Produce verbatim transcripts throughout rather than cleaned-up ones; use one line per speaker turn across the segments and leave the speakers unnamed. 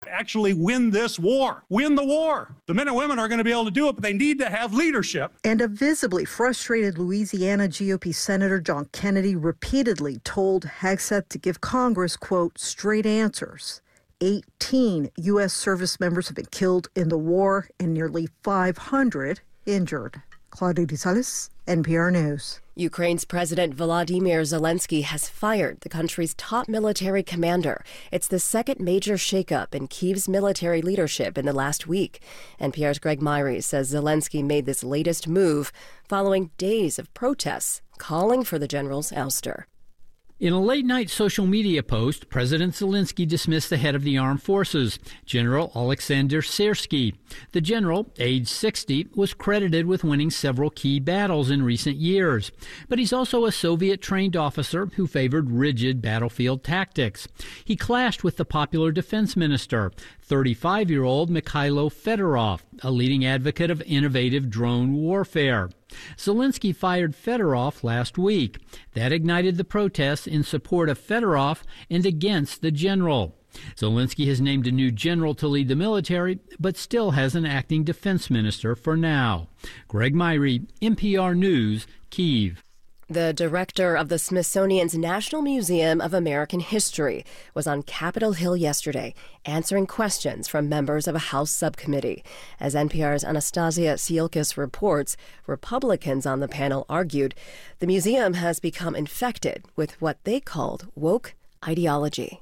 actually win this war. Win the war. The men and women are going to be able to do it, but they need to have leadership.
And a visibly frustrated Louisiana G O P Senator John Kennedy repeatedly told Hegseth to give Congress, quote, straight answers. eighteen U S service members have been killed in the war and nearly five hundred injured. Claudia Gonzalez, N P R News.
Ukraine's President Volodymyr Zelensky has fired the country's top military commander. It's the second major shakeup in Kyiv's military leadership in the last week. N P R's Greg Myrie says Zelensky made this latest move following days of protests calling for the general's ouster.
In a late-night social media post, President Zelensky dismissed the head of the armed forces, General Alexander Syrsky. The general, age sixty, was credited with winning several key battles in recent years. But he's also a Soviet-trained officer who favored rigid battlefield tactics. He clashed with the popular defense minister, thirty-five-year-old Mikhailo Fedorov, a leading advocate of innovative drone warfare. Zelensky fired Fedorov last week. That ignited the protests in support of Fedorov and against the general. Zelensky has named a new general to lead the military, but still has an acting defense minister for now. Greg Myrie, N P R News, Kyiv.
The director of the Smithsonian's National Museum of American History was on Capitol Hill yesterday, answering questions from members of a House subcommittee. As N P R's Anastasia Sielkis reports, Republicans on the panel argued the museum has become infected with what they called woke ideology.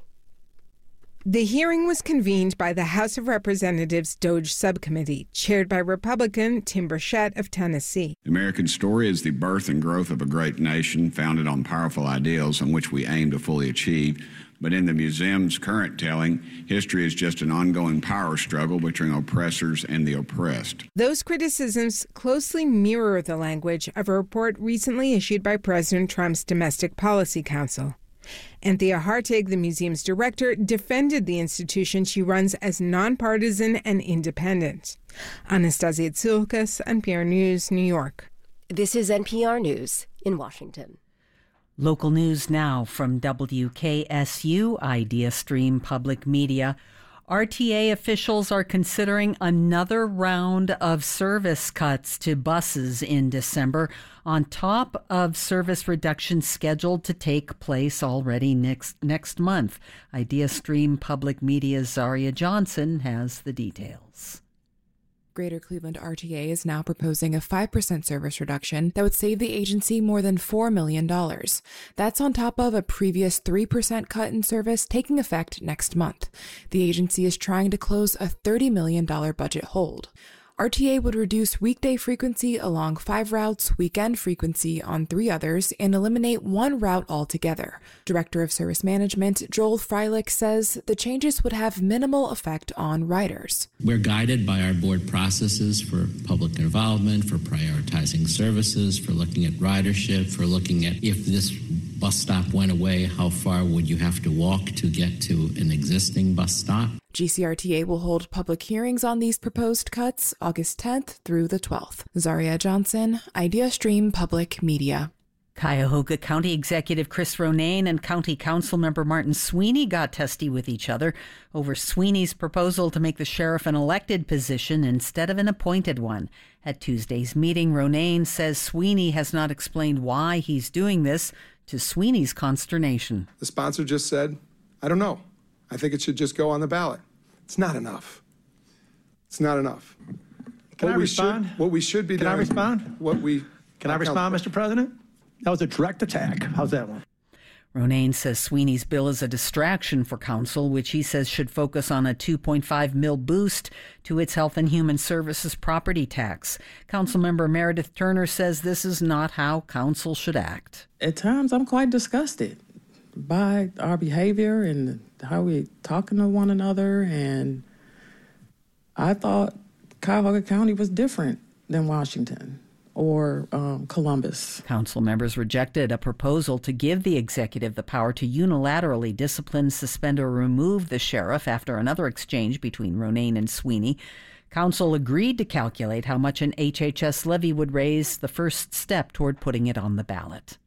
The hearing was convened by the House of Representatives Doge Subcommittee, chaired by Republican Tim Burchett of Tennessee.
The American story is the birth and growth of a great nation founded on powerful ideals on which we aim to fully achieve. But in the museum's current telling, history is just an ongoing power struggle between oppressors and the oppressed.
Those criticisms closely mirror the language of a report recently issued by President Trump's Domestic Policy Council. Anthea Hartig, the museum's director, defended the institution she runs as nonpartisan and independent. Anastasia Sielkis, N P R News, New York.
This is N P R News in Washington.
Local news now from W K S U Idea Stream Public Media. R T A officials are considering another round of service cuts to buses in December, on top of service reductions scheduled to take place already next next month. Idea Stream Public Media's Zaria Johnson has the details.
Greater Cleveland R T A is now proposing a five percent service reduction that would save the agency more than four million dollars. That's on top of a previous three percent cut in service taking effect next month. The agency is trying to close a thirty million dollars budget hold. R T A would reduce weekday frequency along five routes, weekend frequency on three others, and eliminate one route altogether. Director of Service Management Joel Freilich says the changes would have minimal effect on riders.
We're guided by our board processes for public involvement, for prioritizing services, for looking at ridership, for looking at if this bus stop went away, how far would you have to walk to get to an existing bus stop?
G C R T A will hold public hearings on these proposed cuts August tenth through the twelfth. Zaria Johnson, Idea Stream Public Media.
Cuyahoga County Executive Chris Ronayne and County Council member Martin Sweeney got testy with each other over Sweeney's proposal to make the sheriff an elected position instead of an appointed one. At Tuesday's meeting, Ronayne says Sweeney has not explained why he's doing this, to Sweeney's consternation.
The sponsor just said, I don't know. I think it should just go on the ballot. It's not enough. It's not enough.
Can
what
I
we
respond?
Should, what we should be
Can
doing.
I respond?
What we.
Can I respond, Mister President? That was a direct attack. How's that one?
Ronayne says Sweeney's bill is a distraction for council, which he says should focus on a two point five mil boost to its Health and Human Services property tax. Councilmember Meredith Turner says this is not how council should act.
At times, I'm quite disgusted by our behavior and how we're talking to one another, and I thought Cuyahoga County was different than Washington or um, Columbus.
Council members rejected a proposal to give the executive the power to unilaterally discipline, suspend, or remove the sheriff after another exchange between Ronayne and Sweeney. Council agreed to calculate how much an H H S levy would raise, the first step toward putting it on the ballot.